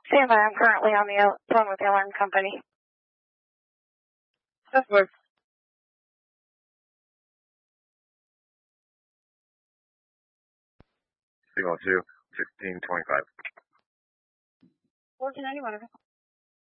Stand by, I'm currently on the phone with the alarm company. Southwest. Signal 2, 1625. 1491.